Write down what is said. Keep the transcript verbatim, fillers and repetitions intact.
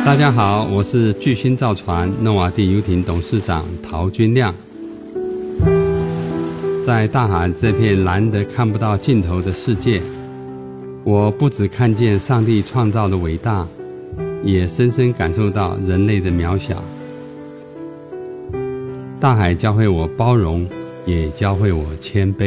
大家好，我是巨星造船诺瓦地游艇董事长陶君亮。在大海这片蓝得看不到尽头的世界，我不只看见上帝创造的伟大，也深深感受到人类的渺小。大海教会我包容，也教会我谦卑。